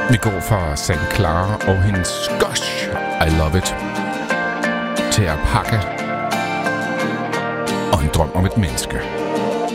Vi går fra St. Clara og hendes Gosh, I Love It til Alpaca og en drøm om et menneske.